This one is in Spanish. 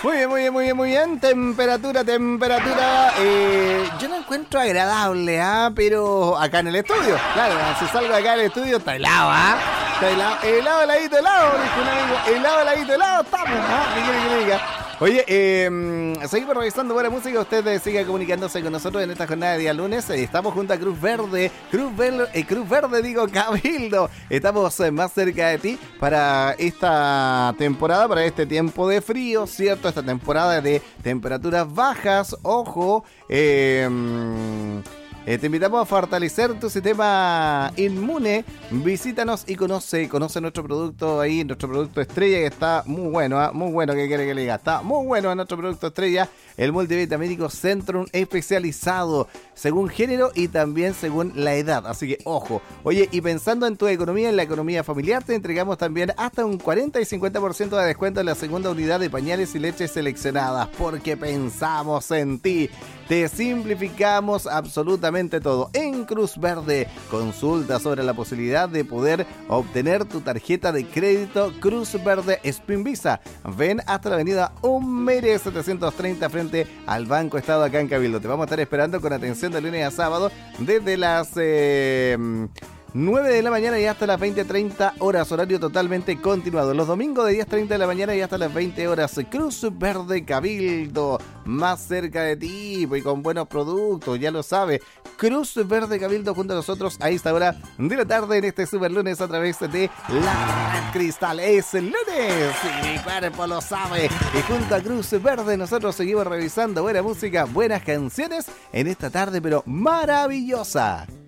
Muy bien, muy bien, muy bien, muy bien. Temperatura. Yo lo encuentro agradable, pero acá en el estudio. Claro, si salgo acá del estudio está helado, Está helado. Helado, heladito, helado, dijo un amigo. Helado, heladito, helado, estamos, ¿Qué quiere que me diga? Oye, seguimos revisando buena música. Usted sigue comunicándose con nosotros en esta jornada de día lunes. Estamos junto a Cruz Verde, Cabildo. Estamos más cerca de ti para esta temporada, para este tiempo de frío, ¿cierto? Esta temporada de temperaturas bajas. Ojo, te invitamos a fortalecer tu sistema inmune. Visítanos y conoce nuestro producto ahí, nuestro producto estrella, que está muy bueno, muy bueno, ¿qué quiere que le diga? Está muy bueno nuestro producto estrella, el multivitamínico Centrum, especializado según género y también según la edad. Así que ojo. Oye, y pensando en tu economía, en la economía familiar, te entregamos también hasta un 40 y 50% de descuento en la segunda unidad de pañales y leches seleccionadas, porque pensamos en ti. Te simplificamos absolutamente todo. En Cruz Verde, consulta sobre la posibilidad de poder obtener tu tarjeta de crédito Cruz Verde Spin Visa. Ven hasta la avenida Humere 730 frente al Banco Estado acá en Cabildo. Te vamos a estar esperando con atención de lunes a sábado desde las 9 de la mañana y hasta las 20:30 horas, horario totalmente continuado. Los domingos de 10:30 de la mañana y hasta las 20 horas. Cruz Verde Cabildo, más cerca de ti y con buenos productos, ya lo sabes. Cruz Verde Cabildo junto a nosotros a esta hora de la tarde en este super lunes a través de La Cristal. Es el lunes y mi cuerpo lo sabe. Y junto a Cruz Verde nosotros seguimos revisando buena música, buenas canciones en esta tarde pero maravillosa.